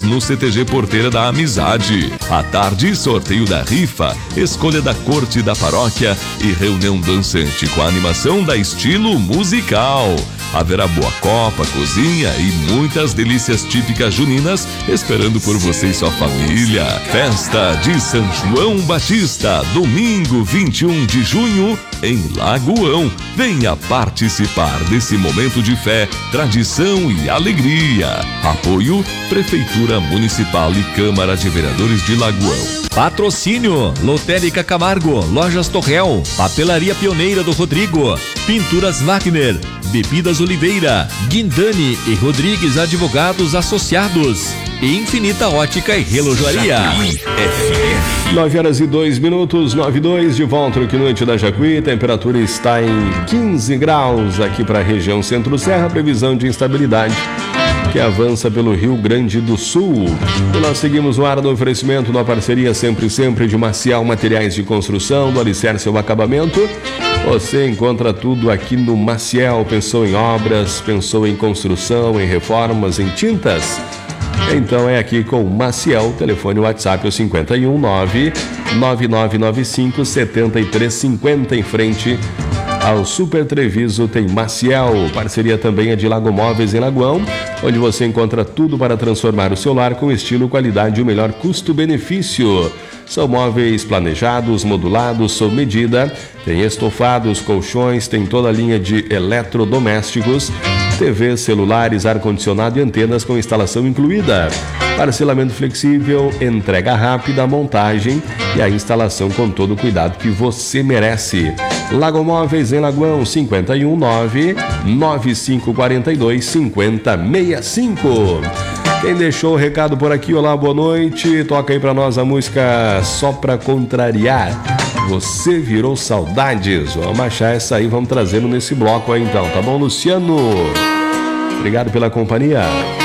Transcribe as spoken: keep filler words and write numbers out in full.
sábados no C T G Porteira da Amizade. À tarde, sorteio da rifa, escolha da corte da paróquia e reunião dançante com a animação da Estilo Musical. Haverá boa copa, cozinha e muitas delícias típicas juninas esperando por você e sua família. Festa de São João Batista, domingo vinte e um de junho, em Lagoão. Venha participar desse momento de fé, tradição e alegria. Apoio Prefeitura Municipal e Câmara de Vereadores de Lagoão. Patrocínio Lotérica Camargo, Lojas Torrel, Papelaria Pioneira do Rodrigo, Pinturas Wagner, Bebidas Oliveira, Guindani e Rodrigues Advogados Associados, e Infinita Ótica e Relojoaria. nove horas e dois minutos, nove e dois, de volta aqui no Noite da Jacuí. Temperatura está em quinze graus aqui para a região Centro-Serra. Previsão de instabilidade que avança pelo Rio Grande do Sul. E nós seguimos o ar no oferecimento da parceria Sempre Sempre de Maciel Materiais de Construção, do alicerce ao acabamento. Você encontra tudo aqui no Maciel. Pensou em obras, pensou em construção, em reformas, em tintas? Então é aqui com o Maciel. Telefone WhatsApp é o cinco um nove, nove nove nove cinco, sete três cinco zero, em frente ao Super Treviso tem Maciel. Parceria também é de Lago Móveis em Lagoão, onde você encontra tudo para transformar o seu lar com estilo, qualidade e o melhor custo-benefício. São móveis planejados, modulados, sob medida. Tem estofados, colchões, tem toda a linha de eletrodomésticos, T Vs, celulares, ar-condicionado e antenas com instalação incluída. Parcelamento flexível, entrega rápida, montagem e a instalação com todo o cuidado que você merece. Lago Móveis em Lagoão, cinco um nove, nove cinco quatro dois, cinco zero seis cinco. Quem deixou o recado por aqui, olá, boa noite. Toca aí pra nós a música Só Pra Contrariar. Você Virou Saudades. Vamos achar essa aí, vamos trazendo nesse bloco aí então, tá bom, Luciano? Obrigado pela companhia.